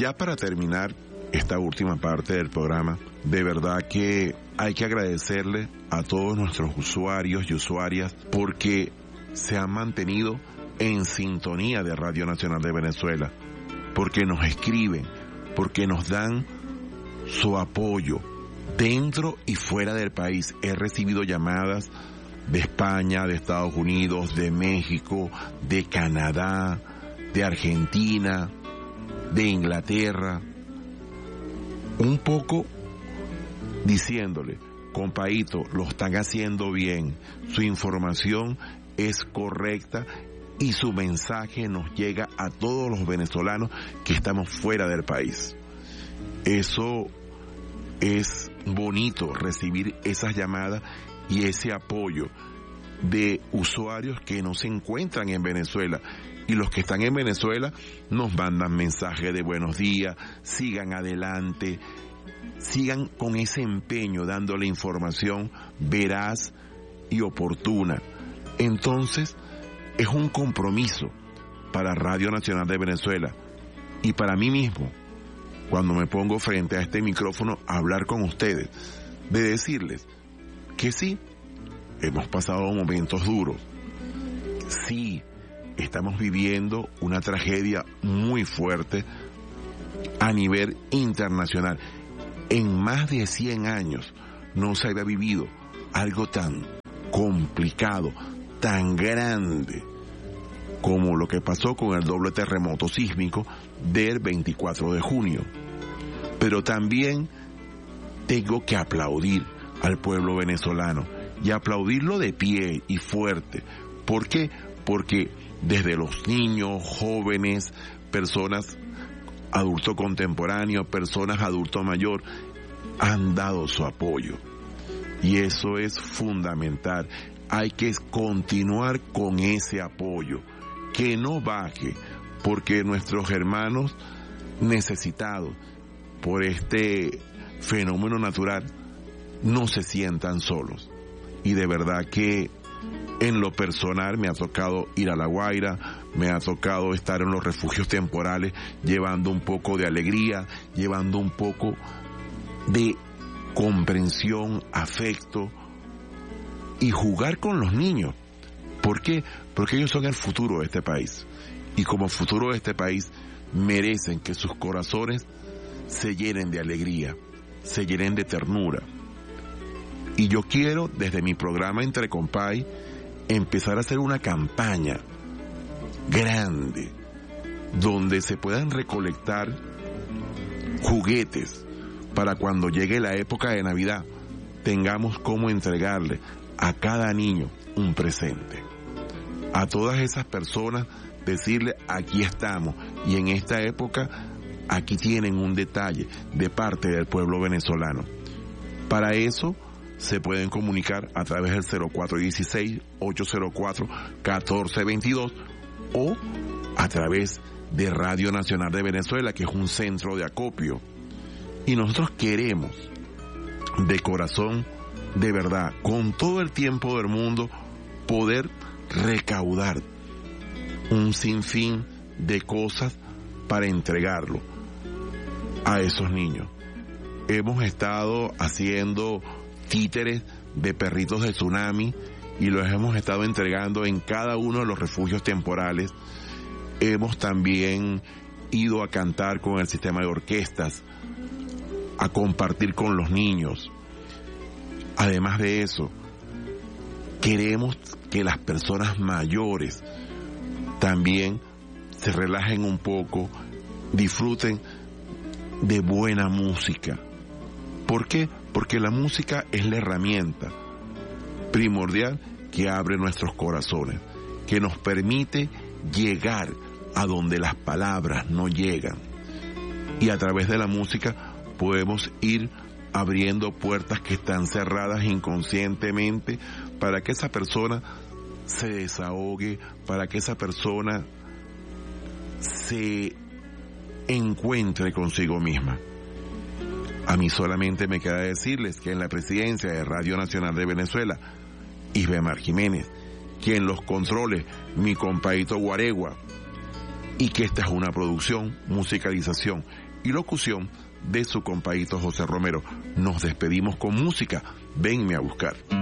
ya para terminar esta última parte del programa, de verdad que hay que agradecerle a todos nuestros usuarios y usuarias porque se han mantenido en sintonía de Radio Nacional de Venezuela, porque nos escriben, porque nos dan su apoyo dentro y fuera del país. He recibido llamadas de España, de Estados Unidos, de México, de Canadá, de Argentina, de Inglaterra, un poco diciéndole, compadito, lo están haciendo bien, su información es correcta y su mensaje nos llega a todos los venezolanos que estamos fuera del país. Eso es bonito, recibir esas llamadas y ese apoyo de usuarios que no se encuentran en Venezuela. Y los que están en Venezuela nos mandan mensajes de buenos días, sigan adelante, sigan con ese empeño dándole información veraz y oportuna. Entonces, es un compromiso para Radio Nacional de Venezuela y para mí mismo, cuando me pongo frente a este micrófono a hablar con ustedes, de decirles que sí, hemos pasado momentos duros, sí, estamos viviendo una tragedia muy fuerte a nivel internacional. En más de 100 años no se había vivido algo tan complicado, tan grande, como lo que pasó con el doble terremoto sísmico del 24 de junio. Pero también tengo que aplaudir al pueblo venezolano y aplaudirlo de pie y fuerte. ¿Por qué? Porque desde los niños, jóvenes, personas adulto contemporáneo, personas adulto mayor, han dado su apoyo. Y eso es fundamental. Hay que continuar con ese apoyo, que no baje, porque nuestros hermanos necesitados por este fenómeno natural no se sientan solos. Y de verdad que en lo personal me ha tocado ir a La Guaira, me ha tocado estar en los refugios temporales llevando un poco de alegría, llevando un poco de comprensión, afecto y jugar con los niños. ¿Por qué? Porque ellos son el futuro de este país. Y como futuro de este país merecen que sus corazones se llenen de alegría, se llenen de ternura. Y yo quiero, desde mi programa Entre Compay, empezar a hacer una campaña grande donde se puedan recolectar juguetes para cuando llegue la época de Navidad tengamos cómo entregarle a cada niño un presente. A todas esas personas decirle, aquí estamos y en esta época aquí tienen un detalle de parte del pueblo venezolano. Para eso se pueden comunicar a través del 0416-804-1422 o a través de Radio Nacional de Venezuela, que es un centro de acopio. Y nosotros queremos, de corazón, de verdad, con todo el tiempo del mundo, poder recaudar un sinfín de cosas para entregarlo a esos niños. Hemos estado haciendo títeres de perritos de tsunami y los hemos estado entregando en cada uno de los refugios temporales. Hemos también ido a cantar con el sistema de orquestas, a compartir con los niños. Además de eso, queremos que las personas mayores también se relajen un poco, disfruten de buena música. ¿Por qué? Porque la música es la herramienta primordial que abre nuestros corazones, que nos permite llegar a donde las palabras no llegan. Y a través de la música podemos ir abriendo puertas que están cerradas inconscientemente para que esa persona se desahogue, para que esa persona se encuentre consigo misma. A mí solamente me queda decirles que en la presidencia de Radio Nacional de Venezuela, Isbemar Jiménez, que en los controles, mi compadrito Guaregua, y que esta es una producción, musicalización y locución de su compadrito José Romero. Nos despedimos con música. Venme a buscar.